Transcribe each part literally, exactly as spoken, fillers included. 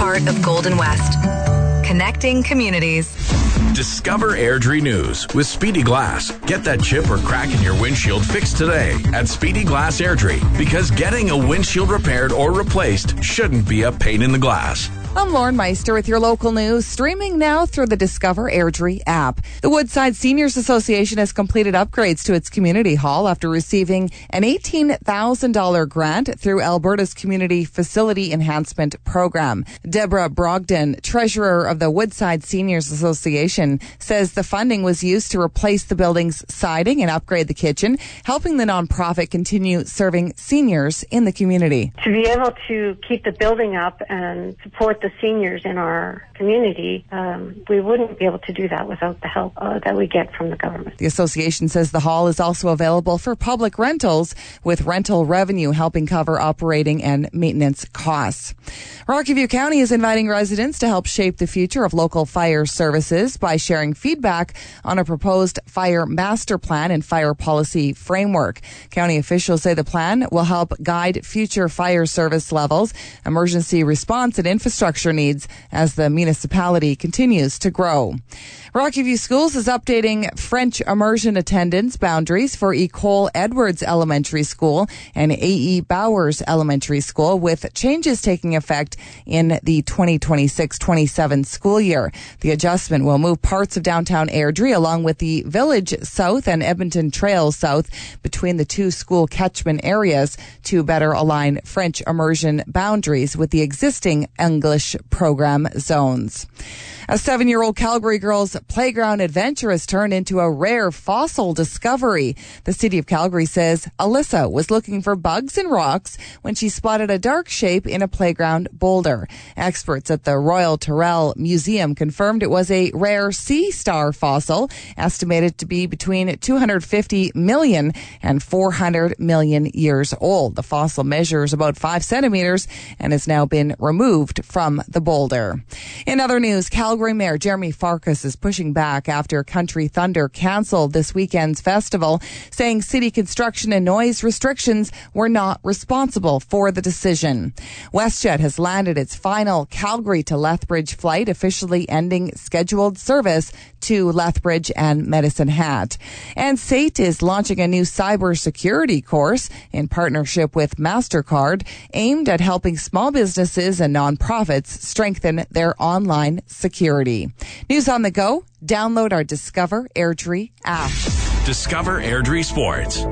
part of Golden West. Connecting communities. Discover Airdrie News with Speedy Glass. Get that chip or crack in your windshield fixed today at Speedy Glass Airdrie, because getting a windshield repaired or replaced shouldn't be a pain in the glass. I'm Lauren Meister with your local news, streaming now through the Discover Airdrie app. The Woodside Seniors Association has completed upgrades to its community hall after receiving an eighteen thousand dollars grant through Alberta's Community Facility Enhancement Program. Deborah Brogdon, treasurer of the Woodside Seniors Association, says the funding was used to replace the building's siding and upgrade the kitchen, helping the nonprofit continue serving seniors in the community. To be able to keep the building up and support the seniors in our community, um, we wouldn't be able to do that without the help uh, that we get from the government. The association says the hall is also available for public rentals, with rental revenue helping cover operating and maintenance costs. Rocky View County is inviting residents to help shape the future of local fire services by sharing feedback on a proposed fire master plan and fire policy framework. County officials say the plan will help guide future fire service levels, emergency response, and infrastructure needs as the municipality continues to grow. Rocky View Schools is updating French immersion attendance boundaries for Ecole Edwards Elementary School and A E Bowers Elementary School, with changes taking effect in the twenty twenty-six twenty-seven school year. The adjustment will move parts of downtown Airdrie along with the Village South and Edmonton Trail South between the two school catchment areas to better align French immersion boundaries with the existing English program zones. A seven-year-old Calgary girl's playground adventure has turned into a rare fossil discovery. The city of Calgary says Alyssa was looking for bugs and rocks when she spotted a dark shape in a playground boulder. Experts at the Royal Tyrrell Museum confirmed it was a rare sea star fossil, estimated to be between two hundred fifty million and four hundred million years old. The fossil measures about five centimeters and has now been removed from the boulder. In other news, Calgary Mayor Jeremy Farkas is pushing back after Country Thunder canceled this weekend's festival, saying city construction and noise restrictions were not responsible for the decision. WestJet has landed its final Calgary to Lethbridge flight, officially ending scheduled service to Lethbridge and Medicine Hat. And S A T is launching a new cybersecurity course in partnership with MasterCard, aimed at helping small businesses and nonprofits strengthen their online security. News on the go. Download our Discover Airdrie app. Discover Airdrie Sports.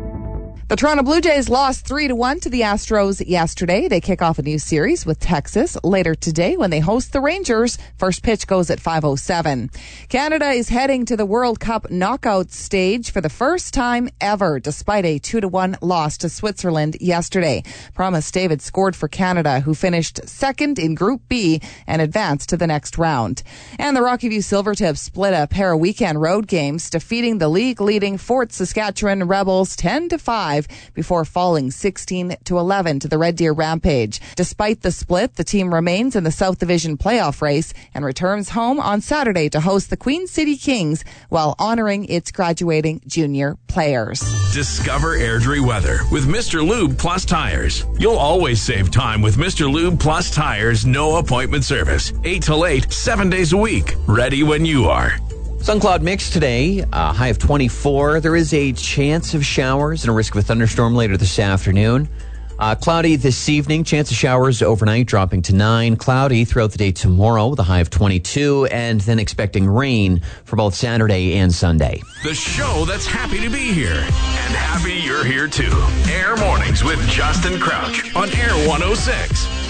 The Toronto Blue Jays lost three to one to the Astros yesterday. They kick off a new series with Texas later today when they host the Rangers. First pitch goes at five oh seven. Canada is heading to the World Cup knockout stage for the first time ever, despite a two to one loss to Switzerland yesterday. Promise David scored for Canada, who finished second in Group B and advanced to the next round. And the Rocky View Silvertips split a pair of weekend road games, defeating the league-leading Fort Saskatchewan Rebels ten to five before falling sixteen to eleven to the Red Deer Rampage. Despite the split, the team remains in the South Division playoff race and returns home on Saturday to host the Queen City Kings while honoring its graduating junior players. Discover Airdrie weather with Mister Lube Plus Tires. You'll always save time with Mister Lube Plus Tires no appointment service. eight till eight, seven days a week. Ready when you are. Sun cloud mix today, a high of twenty-four. There is a chance of showers and a risk of a thunderstorm later this afternoon. Uh, cloudy this evening, chance of showers overnight dropping to nine. Cloudy throughout the day tomorrow with a high of twenty-two, and then expecting rain for both Saturday and Sunday. The show that's happy to be here and happy you're here too. Air Mornings with Justin Crouch on Air one oh six.